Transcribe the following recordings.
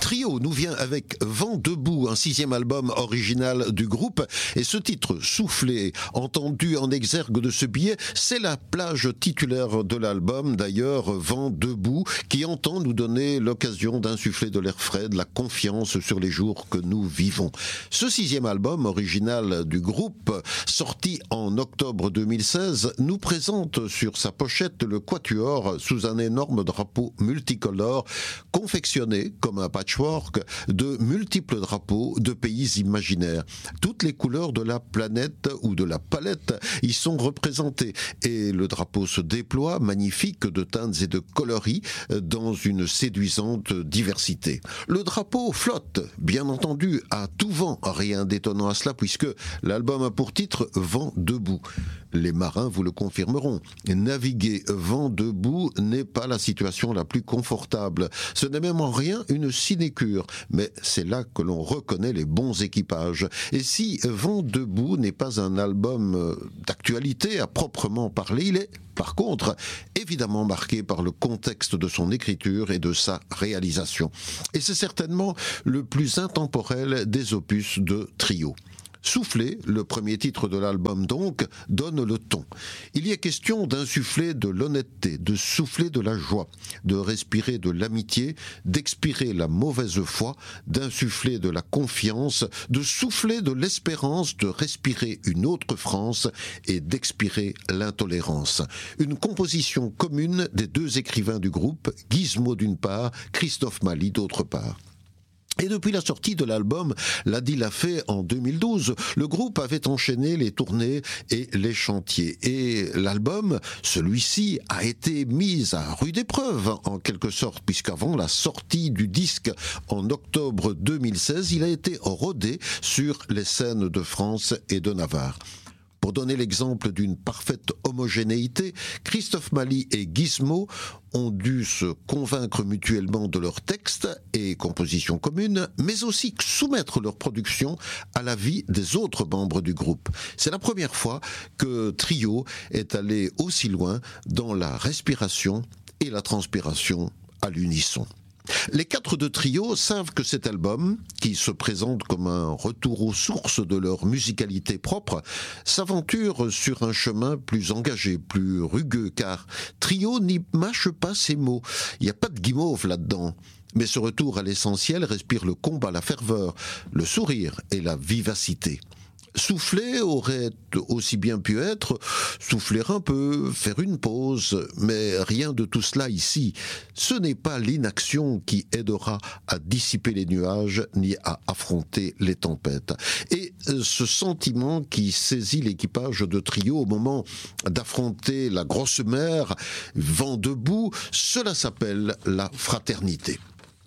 Trio nous vient avec Vent debout, un 6e album original du groupe. Et ce titre, Soufflé, entendu en exergue de ce billet, c'est la plage titulaire de l'album. D'ailleurs, Vent debout, qui entend nous donner l'occasion d'insuffler de l'air frais, de la confiance sur les jours que nous vivons. Ce 6e album original du groupe, sorti en octobre 2016, nous présente sur sa pochette le quatuor sous un énorme drapeau multicolore, confectionné comme un patchwork de multiples drapeaux de pays imaginaires. Toutes les couleurs de la planète ou de la palette y sont représentées et le drapeau se déploie, magnifique de teintes et de coloris, dans une séduisante diversité. Le drapeau flotte, bien entendu, à tout vent, rien d'étonnant à cela puisque l'album a pour titre Vent debout. Les marins vous le confirmeront. Naviguer vent debout n'est pas la situation la plus confortable. Ce n'est même en rien une sinécure, mais c'est là que l'on reconnaît les bons équipages. Et si Vent debout n'est pas un album d'actualité à proprement parler, il est, par contre, évidemment marqué par le contexte de son écriture et de sa réalisation. Et c'est certainement le plus intemporel des opus de Trio. Souffler, le premier titre de l'album donc, donne le ton. Il y est question d'insuffler de l'honnêteté, de souffler de la joie, de respirer de l'amitié, d'expirer la mauvaise foi, d'insuffler de la confiance, de souffler de l'espérance, de respirer une autre France et d'expirer l'intolérance. Une composition commune des deux écrivains du groupe, Gizmo d'une part, Christophe Mali d'autre part. Et depuis la sortie de l'album L'a dit l'a fait en 2012, le groupe avait enchaîné les tournées et les chantiers. Et l'album, celui-ci, a été mis à rude épreuve en quelque sorte, puisqu'avant la sortie du disque en octobre 2016, il a été rodé sur les scènes de France et de Navarre. Pour donner l'exemple d'une parfaite homogénéité, Christophe Mali et Gizmo ont dû se convaincre mutuellement de leur texte et composition commune, mais aussi soumettre leur production à l'avis des autres membres du groupe. C'est la première fois que Trio est allé aussi loin dans la respiration et la transpiration à l'unisson. Les 4 de Trio savent que cet album, qui se présente comme un retour aux sources de leur musicalité propre, s'aventure sur un chemin plus engagé, plus rugueux, car Trio n'y mâche pas ses mots. Il n'y a pas de guimauve là-dedans. Mais ce retour à l'essentiel respire le combat, la ferveur, le sourire et la vivacité. Souffler aurait aussi bien pu être souffler un peu, faire une pause, mais rien de tout cela ici. Ce n'est pas l'inaction qui aidera à dissiper les nuages ni à affronter les tempêtes. Et ce sentiment qui saisit l'équipage de Trio au moment d'affronter la grosse mer, vent debout, cela s'appelle la fraternité.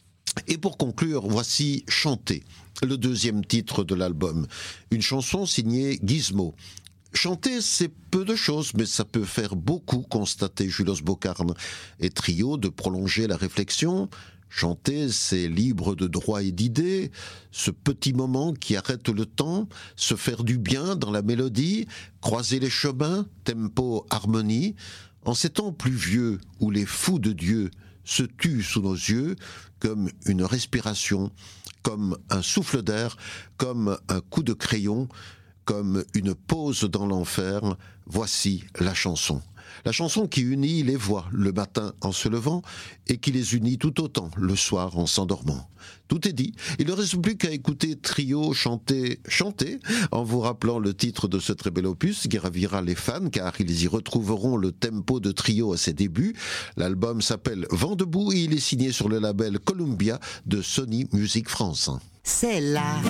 Et pour conclure, voici Chanter, le deuxième titre de l'album. Une chanson signée Gizmo. Chanter, c'est peu de choses, mais ça peut faire beaucoup, constatait Julos Bocarne. Et Trio de prolonger la réflexion. Chanter, c'est libre de droit et d'idées, ce petit moment qui arrête le temps, se faire du bien dans la mélodie, croiser les chemins, tempo, harmonie. En ces temps pluvieux où les fous de Dieu se tuent sous nos yeux, comme une respiration, comme un souffle d'air, comme un coup de crayon, comme une pause dans l'enfer, voici la chanson. La chanson qui unit les voix le matin en se levant et qui les unit tout autant le soir en s'endormant. Tout est dit. Il ne reste plus qu'à écouter Trio chanter en vous rappelant le titre de ce très bel opus qui ravira les fans car ils y retrouveront le tempo de Trio à ses débuts. L'album s'appelle Vent debout et il est signé sur le label Columbia de Sony Music France. C'est la